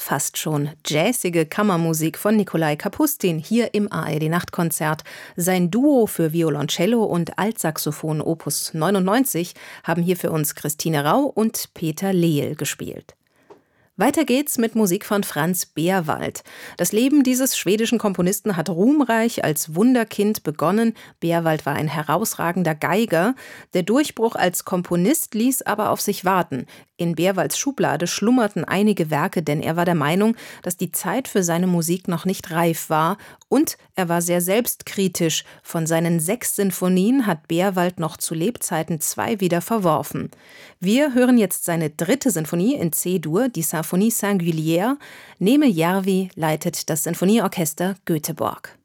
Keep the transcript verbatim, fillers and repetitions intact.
Fast schon jazzige Kammermusik von Nikolai Kapustin hier im A R D-Nachtkonzert. Sein Duo für Violoncello und Altsaxophon Opus neunundneunzig haben hier für uns Christine Rau und Peter Leel gespielt. Weiter geht's mit Musik von Franz Beerwald. Das Leben dieses schwedischen Komponisten hat ruhmreich als Wunderkind begonnen. Beerwald war ein herausragender Geiger. Der Durchbruch als Komponist ließ aber auf sich warten. In Beerwalds Schublade schlummerten einige Werke, denn er war der Meinung, dass die Zeit für seine Musik noch nicht reif war. Und er war sehr selbstkritisch. Von seinen sechs Sinfonien hat Beerwald noch zu Lebzeiten zwei wieder verworfen. Wir hören jetzt seine dritte Sinfonie in C-Dur, die Symphonie Singulière. Neeme Järvi leitet das Sinfonieorchester Göteborg.